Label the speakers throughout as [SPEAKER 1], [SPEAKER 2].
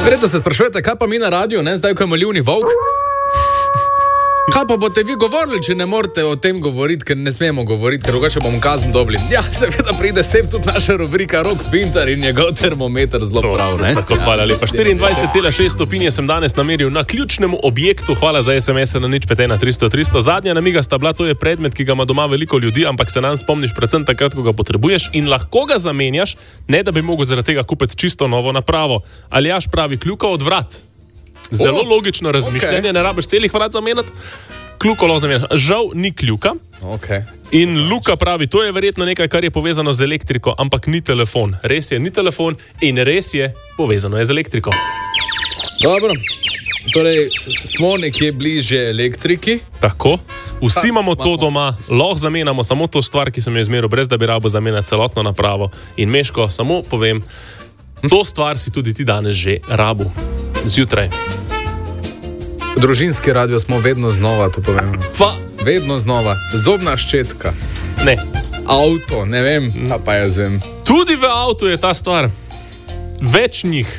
[SPEAKER 1] Verjetno se sprašujete, kaj pa mi na radiju, ne, zdaj, ko je Ljubni volk? Kaj pa boste vi govorili, če ne morete o tem govoriti, ker ne smemo govoriti, ker drugače bomo kazen dobili? Ja, seveda pride sem tudi naša rubrika Rok Pintar in njegov termometer zelo prav, ne?
[SPEAKER 2] Tako, hvala lepa. 24,6 stopinje sem danes nameril na ključnemu objektu. Hvala za SMS-e na 051 Zadnja namiga sta bila, to je predmet, ki ga ima doma veliko ljudi, ampak se nam spomniš predvsem takrat, ko ga potrebuješ in lahko ga zamenjaš, ne da bi mogel zaradi tega kupiti čisto novo napravo. Aljaž pravi, kljuka od vrat. Zelo logično razmišljanje, ne rabiš celih vrat zamenjati, kljuko lahko zamenjaš. Žal ni kljuka. In Luka pravi, to je verjetno nekaj, kar je povezano z elektriko, ampak ni telefon. Res je, ni telefon in res je povezano je z elektriko.
[SPEAKER 1] Dobro, torej smo nekje bliže elektriki.
[SPEAKER 2] Tako, vsi imamo to doma, lahko zamenjamo samo to stvar, ki sem jo izmeril, brez da bi rabo zamenjati celotno napravo. In Meško, samo povem, to stvar si tudi ti danes že rabu. Zjutraj.
[SPEAKER 1] Družinski radio smo vedno znova, to povem. Vedno znova. Zobna ščetka.
[SPEAKER 2] Ne.
[SPEAKER 1] Avto, ne vem, pa jaz vem.
[SPEAKER 2] Tudi v avtu je ta stvar. Več njih.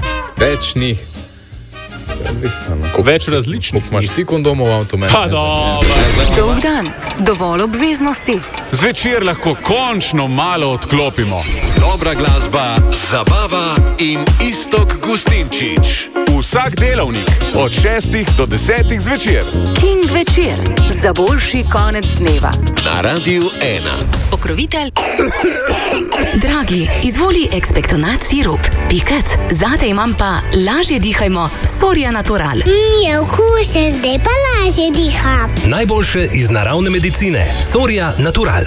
[SPEAKER 2] Več različnih.
[SPEAKER 1] Imaš ti kondomov v avtu,
[SPEAKER 2] Pa dobro.
[SPEAKER 3] Dolg dan, dovolj obveznosti.
[SPEAKER 4] Zvečer lahko končno malo odklopimo.
[SPEAKER 5] Dobra glasba, zabava in Iztok Gustinčič.
[SPEAKER 4] Vsak delavnik od 6 do 10 zvečer.
[SPEAKER 3] King večer, za boljši konec dneva.
[SPEAKER 5] Na Radiu 1.
[SPEAKER 3] Pokrovitelj. Dragi, izvoli ekspektonat sirup. Pikac, zate imam pa lažje dihajmo Soria Natural.
[SPEAKER 6] Je okusen, zdaj pa lažje diham.
[SPEAKER 7] Najboljše iz naravne medicine. Soria Natural.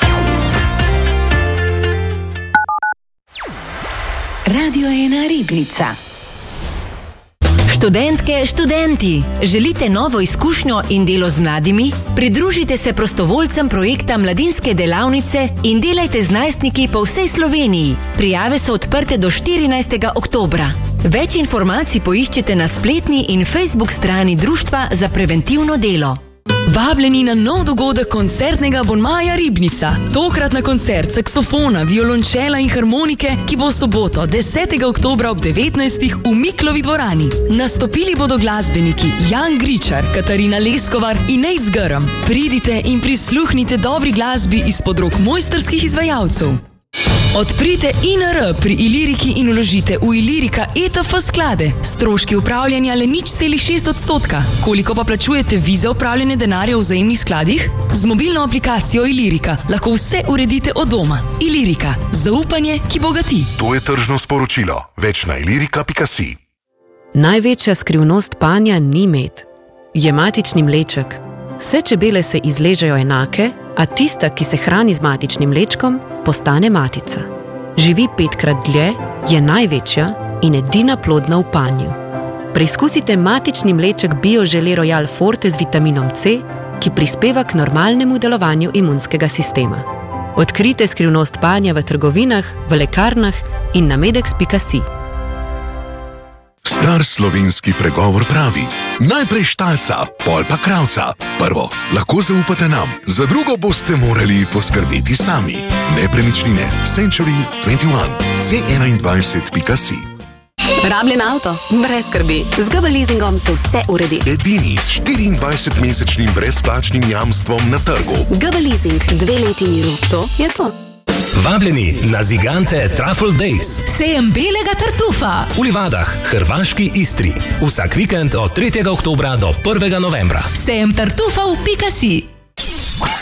[SPEAKER 3] Radio 1 Ribnica. Študentke, študenti, želite novo izkušnjo in delo z mladimi? Pridružite se prostovoljcem projekta Mladinske delavnice in delajte z najstniki po vsej Sloveniji. Prijave so odprte do 14. oktobra. Več informacij poiščite na spletni in Facebook strani Društva za preventivno delo. Vabljeni na nov dogodek koncertnega abonmaja Ribnica. Tokrat na koncert saksofona, violončela in harmonike, ki bo v soboto 10. oktobra ob 19. v Miklovi dvorani. Nastopili bodo glasbeniki Jan Gričar, Katarina Leskovar in Nejc Grm. Pridite in prisluhnite dobri glasbi izpod rok mojstrskih izvajalcev. Odprite INR pri Iliriki in vložite v Ilirika ETF sklade. Stroški upravljanja le 0,6%. Koliko pa plačujete vi za upravljanje denarja v vzajemnih skladih? Z mobilno aplikacijo Ilirika lahko vse uredite od doma. Ilirika, zaupanje, ki bogati.
[SPEAKER 8] To je tržno sporočilo. Več na ilirika.si.
[SPEAKER 9] Največja skrivnost panja ni med. Je matični mleček. Vse čebele se izležejo enake, a tista, ki se hrani z matičnim mlečkom, postane matica. Živi 5-krat dlje, je največja in edina plodna v panju. Preizkusite matični mleček BioGelé Royal Forte z vitaminom C, ki prispeva k normalnemu delovanju imunskega sistema. Odkrite skrivnost panja v trgovinah, v lekarnah in na medex.si.
[SPEAKER 8] Star slovenski pregovor pravi: najprej štalca, pol pa kravca. Prvo, lahko zaupate nam, za drugo boste morali poskrbeti sami. Nepremičnine Century 21 C21.si.
[SPEAKER 3] Rabljen avto, brez skrbi. Z GB leasingom se vse uredi.
[SPEAKER 8] Edini s 24-mesečnim brezplačnim jamstvom na trgu.
[SPEAKER 3] GB leasing, 2 leti miru. To je to.
[SPEAKER 7] Vabljeni na Zigante Truffle Days.
[SPEAKER 3] Sejem belega tartufa.
[SPEAKER 7] V Livadah, hrvaški Istri. Vsak vikend od 3. oktobra do 1. novembra.
[SPEAKER 3] Sejem tartufa v .si.